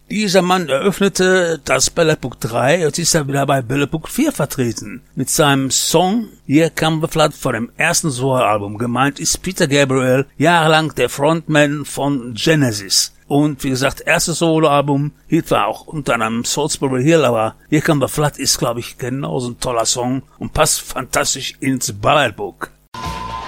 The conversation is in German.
Dieser Mann eröffnete das Ballad Book 3, jetzt ist er wieder bei Ballad Book 4 vertreten. Mit seinem Song Here Come the Flood von dem ersten Soloalbum. Gemeint ist Peter Gabriel, jahrelang der Frontman von Genesis. Und wie gesagt, erstes Soloalbum, Hit war auch unter anderem Salisbury Hill, aber Here Come the Flood ist, glaube ich, genauso ein toller Song und passt fantastisch ins Ballad Book.